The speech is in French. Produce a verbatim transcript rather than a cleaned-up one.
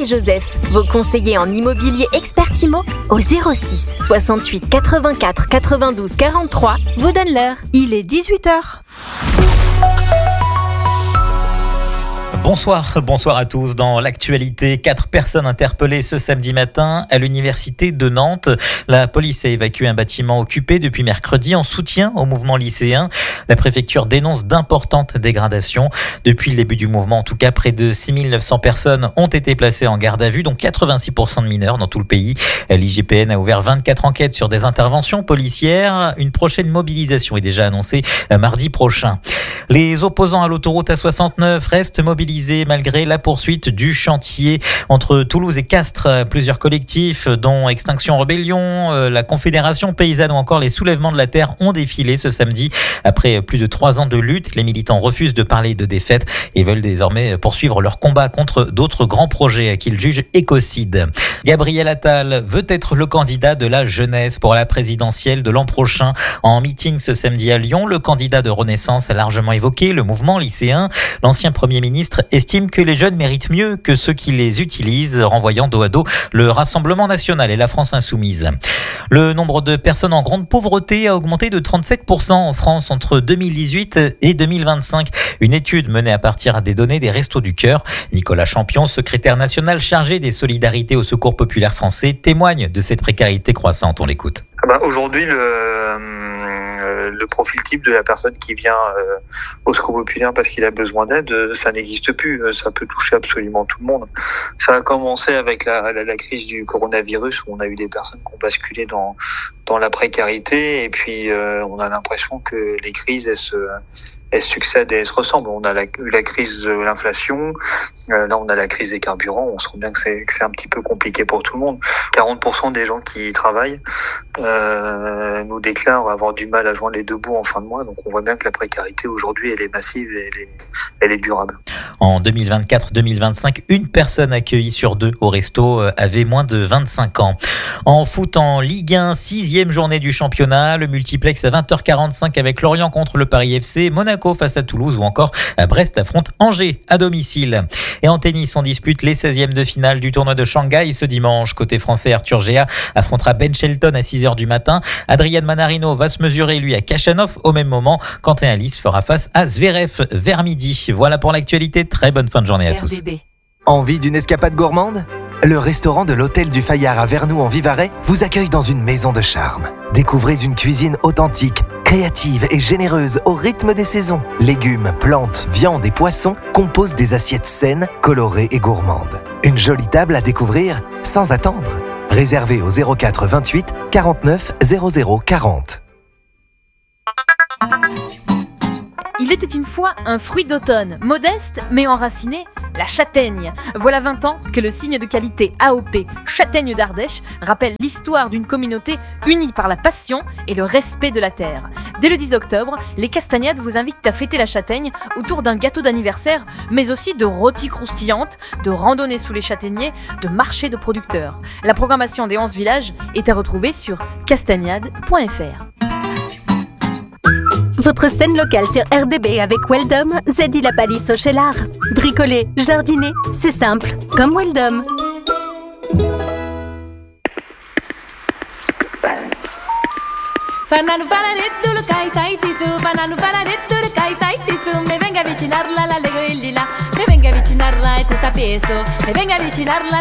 et Joseph, vos conseillers en immobilier expert Imo, au zéro six soixante-huit quatre-vingt-quatre quatre-vingt-douze quarante-trois, vous donnent l'heure. Il est dix-huit heures. Bonsoir, bonsoir à tous. Dans l'actualité, quatre personnes interpellées ce samedi matin à l'université de Nantes. La police a évacué un bâtiment occupé depuis mercredi en soutien au mouvement lycéen. La préfecture dénonce d'importantes dégradations. Depuis le début du mouvement, en tout cas, près de six mille neuf cents personnes ont été placées en garde à vue, dont quatre-vingt-six pour cent de mineurs dans tout le pays. L'I G P N a ouvert vingt-quatre enquêtes sur des interventions policières. Une prochaine mobilisation est déjà annoncée mardi prochain. Les opposants à l'autoroute A soixante-neuf restent mobilisés malgré la poursuite du chantier entre Toulouse et Castres. Plusieurs collectifs, dont Extinction Rebellion, la Confédération Paysanne ou encore les Soulèvements de la Terre, ont défilé ce samedi. Après plus de trois ans de lutte, les militants refusent de parler de défaite et veulent désormais poursuivre leur combat contre d'autres grands projets qu'ils jugent écocides. Gabriel Attal veut être le candidat de la jeunesse pour la présidentielle de l'an prochain. En meeting ce samedi à Lyon, le candidat de Renaissance a largement évoqué le mouvement lycéen. L'ancien Premier ministre estime que les jeunes méritent mieux que ceux qui les utilisent, renvoyant dos à dos le Rassemblement national et la France insoumise. Le nombre de personnes en grande pauvreté a augmenté de trente-sept pour cent en France entre deux mille dix-huit et deux mille vingt-cinq. Une étude menée à partir des données des Restos du Cœur. Nicolas Champion, secrétaire national chargé des solidarités au Secours populaire français, témoigne de cette précarité croissante. On l'écoute. Ah bah aujourd'hui, le, euh, le profil type de la personne qui vient euh, au Secours populaire parce qu'il a besoin d'aide, ça n'existe plus. Ça peut toucher absolument tout le monde. Ça a commencé avec la, la, la crise du coronavirus où on a eu des personnes qui ont basculé dans, dans la précarité et puis euh, on a l'impression que les crises, elles se... elles succèdent et elles se ressemblent. On a la, la crise de l'inflation, euh, là on a la crise des carburants, on se rend bien que c'est, que c'est un petit peu compliqué pour tout le monde. quarante pour cent des gens qui travaillent euh, nous déclarent avoir du mal à joindre les deux bouts en fin de mois, donc on voit bien que la précarité aujourd'hui elle est massive et elle est, elle est durable. En deux mille vingt-quatre deux mille vingt-cinq, une personne accueillie sur deux au resto avait moins de vingt-cinq ans. En foot, en Ligue un, sixième journée du championnat, le multiplex à vingt heures quarante-cinq avec Lorient contre le Paris F C, Monaco face à Toulouse ou encore Brest affronte Angers à domicile. Et en tennis, on dispute les seizièmes de finale du tournoi de Shanghai ce dimanche. Côté français, Arthur Géa affrontera Ben Shelton à six heures du matin. Adrian Manarino va se mesurer lui à Khachanov au même moment. Quentin Alice fera face à Zverev vers midi. Voilà pour l'actualité. Très bonne fin de journée à tous. R D B. Envie d'une escapade gourmande ? Le restaurant de l'Hôtel du Fayard à Vernoux en Vivarais vous accueille dans une maison de charme. Découvrez une cuisine authentique, créative et généreuse au rythme des saisons. Légumes, plantes, viandes et poissons composent des assiettes saines, colorées et gourmandes. Une jolie table à découvrir sans attendre. Réservez au zéro quatre vingt-huit quarante-neuf zéro zéro quarante. Il était une fois un fruit d'automne, modeste mais enraciné, la châtaigne. Voilà vingt ans que le signe de qualité A O P Châtaigne d'Ardèche rappelle l'histoire d'une communauté unie par la passion et le respect de la terre. Dès le dix octobre, les Castagnades vous invitent à fêter la châtaigne autour d'un gâteau d'anniversaire, mais aussi de rôties croustillantes, de randonnées sous les châtaigniers, de marchés de producteurs. La programmation des onze villages est à retrouver sur castagnade point f r. Votre scène locale sur R D B avec Weldom, Zedi la Palisse au Chellard. Bricoler, jardiner, c'est simple, comme Weldom. Bananu bananetto lo kai tai tisu, bananu bananetto lo kai tai tisu, me venga a avvicinarla la lego e lila, me venga a avvicinarla e testa peso, me venga a avvicinarla